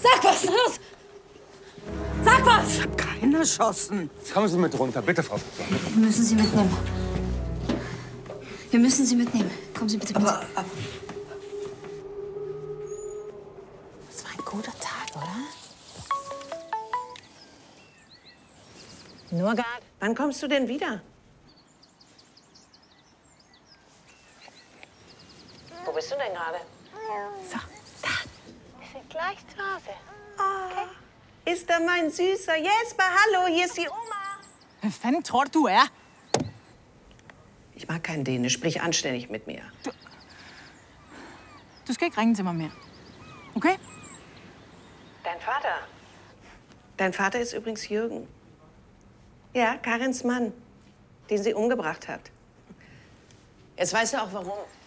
Sag was, los! Sag was! Ich hab keinen erschossen. Kommen Sie mit runter, bitte, Frau. Wir müssen Sie mitnehmen. Wir müssen Sie mitnehmen. Kommen Sie bitte mit. Aber das war ein guter Tag, oder? Nurgard, wann kommst du denn wieder? Wo bist du denn gerade? So, da. Wir sind gleich zu Hause. Okay. Ist da mein süßer Jesper? Hallo, hier ist die Oma. Hvad fanden tror du er? Ich mag kein Dänisch. Sprich anständig mit mir. Du skal ikke ringe til mig mere. Okay? Dein Vater? Dein Vater ist übrigens Jürgen. Ja, Karins Mann, den sie umgebracht hat. Jetzt weißt du auch, warum.